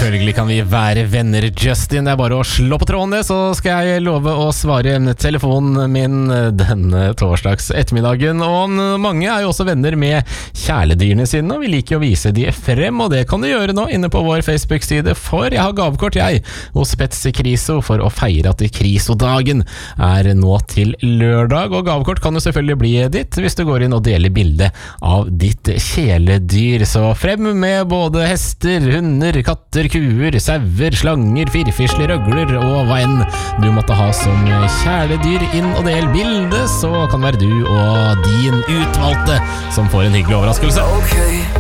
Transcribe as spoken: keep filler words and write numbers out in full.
Selvfølgelig kan vi være venner, Justin. Det er bare å slå på tråden det, så skal jeg love å svare telefonen min denne torsdags ettermiddagen. Og mange er jo også venner med kjæledyrene sine, og vi liker å vise de frem, og det kan du gjøre nå inne på vår Facebook-side, for jeg har gavekort jeg hos Pets Kriso for å feire at Kriso-dagen er nå til lørdag, og gavekort kan jo selvfølgelig bli ditt hvis du går inn og deler bilde av ditt kjæledyr. Så frem med både hester, hunder, katter, kuer, sauer, slanger, firfisler, røgler og hva enn du måtte ha som kjæledyr. Inn og del bilde, så kan være du og din utvalgte som får en hyggelig overraskelse.